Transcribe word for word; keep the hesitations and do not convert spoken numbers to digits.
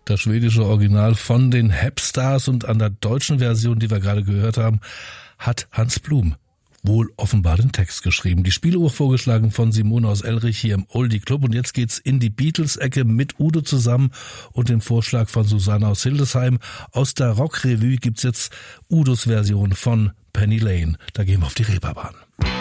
Das schwedische Original von den Hepstars, und an der deutschen Version, die wir gerade gehört haben, hat Hans Blum wohl offenbar den Text geschrieben. Die Spieluhr vorgeschlagen von Simone aus Elrich hier im Oldie Club, und jetzt geht's in die Beatles-Ecke mit Udo zusammen und dem Vorschlag von Susanne aus Hildesheim. Aus der Rockrevue gibt's jetzt Udos Version von Penny Lane. Da gehen wir auf die Reeperbahn.